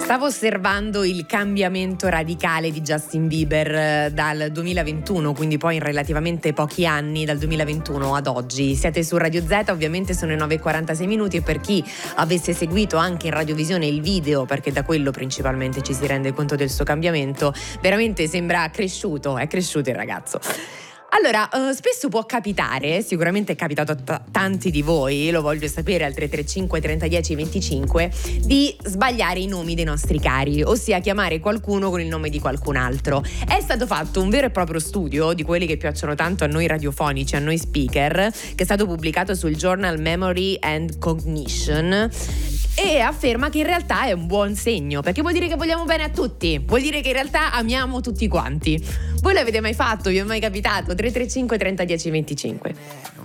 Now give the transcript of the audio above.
Stavo osservando il cambiamento radicale di Justin Bieber dal 2021, quindi poi in relativamente pochi anni, dal 2021 ad oggi. Siete su Radio Z, ovviamente sono i 9:46 minuti, e per chi avesse seguito anche in radiovisione il video, perché da quello principalmente ci si rende conto del suo cambiamento, veramente sembra cresciuto, è cresciuto il ragazzo. Allora, spesso può capitare, sicuramente è capitato a tanti di voi, lo voglio sapere al 335 3010 25, di sbagliare i nomi dei nostri cari, ossia chiamare qualcuno con il nome di qualcun altro. È stato fatto un vero e proprio studio, di quelli che piacciono tanto a noi radiofonici, a noi speaker, che è stato pubblicato sul journal Memory and Cognition, e afferma che in realtà è un buon segno, perché vuol dire che vogliamo bene a tutti, vuol dire che in realtà amiamo tutti quanti. Voi l'avete mai fatto? Vi è mai capitato? 335 3010 25.